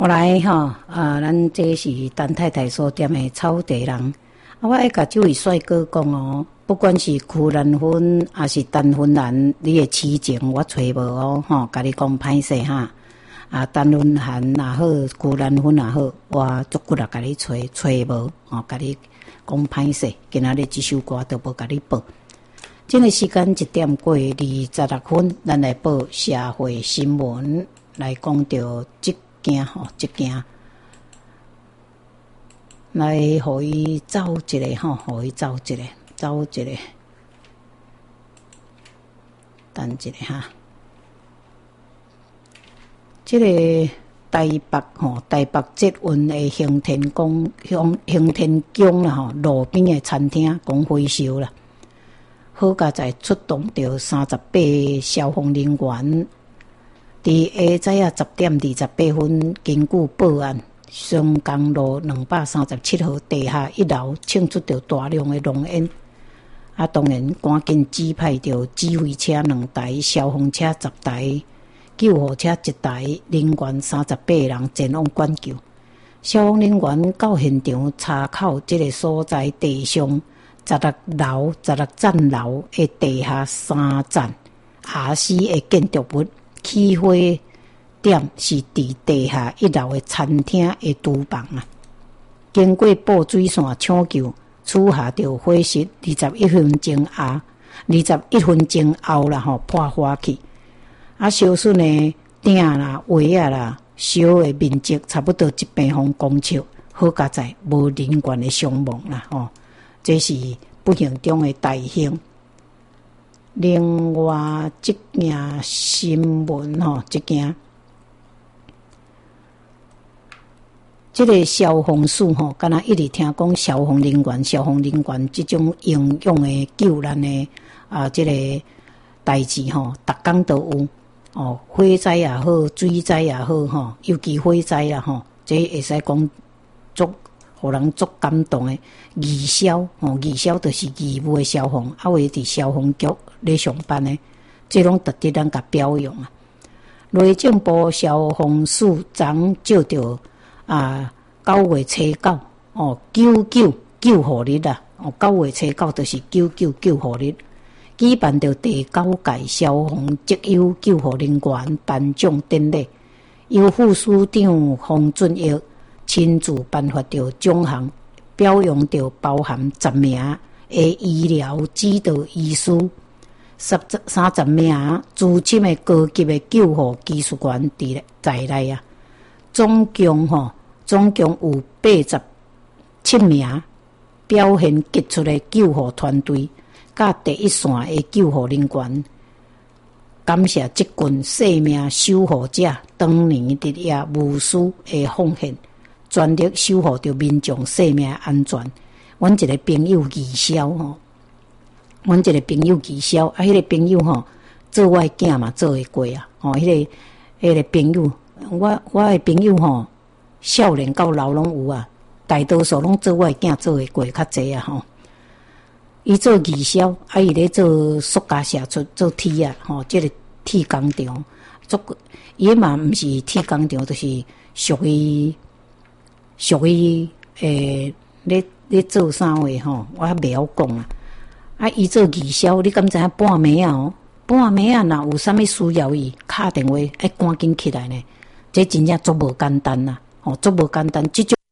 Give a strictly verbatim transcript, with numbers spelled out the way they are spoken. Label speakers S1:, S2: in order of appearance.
S1: 后来吼，啊，咱这是陈太太所店的草地人。啊，我爱甲这位帅哥讲哦，不管是苦兰芬还是丹芬兰，你的痴情我找无哦，吼，甲你讲歹势哈。啊，丹芬兰也好，苦兰芬也好，我足骨力甲你找找无，吼，甲你讲歹势。今仔日这首歌都无甲你报。这个时间一点过二十六分，咱来报社会新闻，来讲到这件吼，这件。来，互伊走一个吼，互伊走一个，走一个，等一个哈。这个台北吼，台北捷运的行天宫、行行天宫啦吼，路边的餐厅讲回收啦。好佳在出动着三十八个消防人员，伫下早啊十点二十八分，根据报案。松江路两百三十七号地下一楼庆出着大量的浓烟，啊，当然赶紧指派着指挥车两台、消防车十台、救护车一台，人员三十八个人前往灌救。消防人员到现场查考这个所在地上十六楼、十六层楼的地下三层下死的建筑物起火。点是伫地下一楼的餐厅的厨房啊，经过布水线抢救，取下着火势。二十一分钟后，二十一分钟后啦吼破火去。啊，烧损的鼎啦、瓦啊啦，烧的面积差不多一平方公尺，好佳在无人员的伤亡啦吼。这是不幸中的大幸。另外，这件新闻吼，这件。这个消防署吼，敢若一直听讲消防人员、消防人员这种英勇的救难的啊，这个代志吼，逐工都有哦。火灾也好，水灾也好吼，尤其火灾啦吼，这会使讲足，互人足感动的。义消吼，义消就是义务的消防，啊，为伫消防局咧上班的，这拢值得咱甲表扬啊。内政部消防署长照着。啊，九月初九哦，九九救护日啦！哦，九月初九就是九九救护日，举办着第九届消防职优救护人员颁奖典礼，由副署长洪俊义亲自颁发着奖项，表扬着包含十名的医疗指导医师，三三十名资深的高级的救护技术员伫在内啊。总共吼，总共有八十七名表现杰出的救护团队，甲第一线的救护人员。感谢这群生命守护者当年日夜无私的奉献，全力守护着民众生命安全。阮一个朋友义消吼，阮一个朋友义消啊，迄、那个朋友吼，做我的囝嘛做会过啊，吼、哦，迄、那个迄、那个朋友。我我的朋友吼，少年到老拢有啊，大多数拢做我的囝做会过较济啊吼。伊做义消，啊伊咧做塑胶社出做铁啊吼，即、这个铁工厂，做伊嘛毋是铁工厂，就是属于属于诶咧咧做啥话吼，我袂晓讲啊。啊，伊做义消，你敢知影半暝啊哦？半暝啊，若有啥物需要伊，敲电话，爱赶紧起来呢。这真正足无简单呐，哦，足无简单，即种。